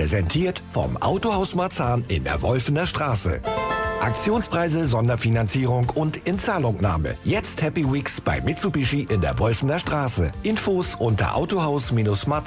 Präsentiert vom Autohaus Marzahn in der Wolfener Straße. Aktionspreise, Sonderfinanzierung und Inzahlungnahme. Jetzt Happy Weeks bei Mitsubishi in der Wolfener Straße. Infos unter autohaus-marzahn.de.